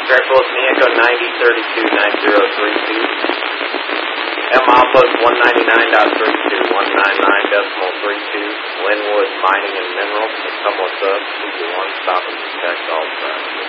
Triple Echo 90329032. M Alpha 199.32, 199.32. Linwood Mining and Minerals, come what's up, 2-1, stop and protect all traffic.